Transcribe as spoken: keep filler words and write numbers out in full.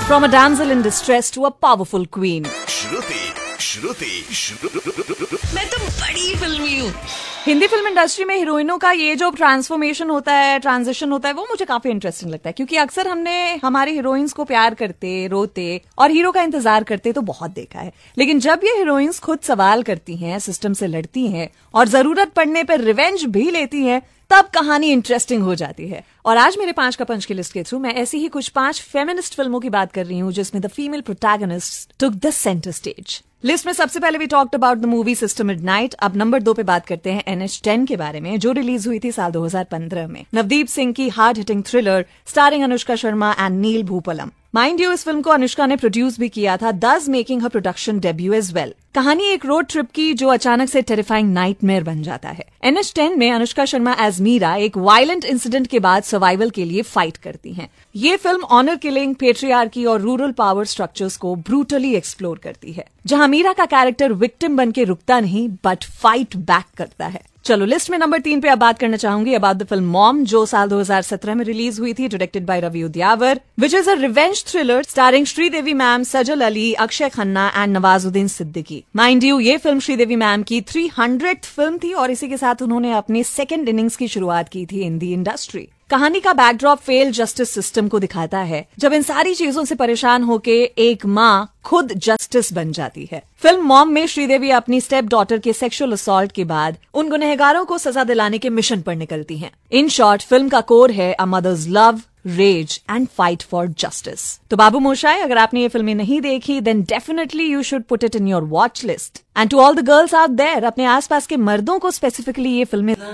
From a damsel in distress to a powerful queen. श्रुति श्रुति श्रुति मैं तो बड़ी फिल्मी हूँ। हिंदी फिल्म इंडस्ट्री में हीरोइनों का ये जो ट्रांसफॉर्मेशन होता है, ट्रांजिशन होता है, वो मुझे काफी इंटरेस्टिंग लगता है, क्योंकि अक्सर हमने हमारी हीरोइंस को प्यार करते, रोते और हीरो का इंतजार करते तो बहुत देखा है। लेकिन जब ये हीरोइंस खुद सवाल करती हैं, सिस्टम से लड़ती हैं और जरूरत पड़ने पर रिवेंज भी लेती हैं, तब कहानी इंटरेस्टिंग हो जाती है। और आज मेरे पांच का पंच की लिस्ट के थ्रू मैं ऐसी ही कुछ पांच फेमिनिस्ट फिल्मों की बात कर रही हूँ जिसमें the female protagonist took the centre stage. List में सबसे पहले we talked about the movie sister midnight. अब नंबर दो पे बात करते हैं एन एच टेन के बारे में, जो रिलीज हुई थी साल दो हज़ार पंद्रह में। नवदीप सिंह की hard hitting thriller starring Anushka Sharma and nil Bhoopalam. Mind you, इस फिल्म को अनुष्का ने प्रोड्यूस भी किया था, दस मेकिंग हर प्रोडक्शन डेब्यू एज वेल। कहानी एक रोड ट्रिप की जो अचानक से टेरिफाइंग नाइटमेयर बन जाता है। एन एच टेन में अनुष्का शर्मा एज मीरा एक वायलेंट इंसिडेंट के बाद सर्वाइवल के लिए फाइट करती हैं। ये फिल्म ऑनर किलिंग, पेट्रियार्की और रूरल पावर स्ट्रक्चर्स को ब्रूटली एक्सप्लोर करती है, जहां मीरा का कैरेक्टर विक्टिम बन के रुकता नहीं बट फाइट बैक करता है। चलो लिस्ट में नंबर तीन पे अब बात करना चाहूंगी अबाउट द फिल्म मॉम, जो साल दो हज़ार सत्रह में रिलीज हुई थी, directed by Ravi उद्यावर, which is a revenge thriller starring Sridevi ma'am, Sajal Ali, Akshay Khanna and Nawazuddin Siddiqui. Mind you, ये फिल्म श्रीदेवी मैम की थ्री हंड्रेड फिल्म थी और इसी के साथ उन्होंने अपनी सेकेंड इनिंग्स की शुरुआत की थी इन दी इंडस्ट्री। कहानी का बैकड्रॉप फेल जस्टिस सिस्टम को दिखाता है, जब इन सारी चीजों से परेशान होके एक माँ खुद जस्टिस बन जाती है। फिल्म मॉम में श्रीदेवी अपनी स्टेप डॉटर के सेक्सुअल असॉल्ट के बाद उन गुनहगारों को सजा दिलाने के मिशन पर निकलती हैं। इन शॉर्ट, फिल्म का कोर है अ mother's love, raise and fight for justice. तो बाबू मोशाय, अगर आपने ये फिल्में नहीं देखी then definitely you should put it in your watch list. And to all the girls out there, अपने आसपास के मर्दों को स्पेसिफिकली ये फिल्में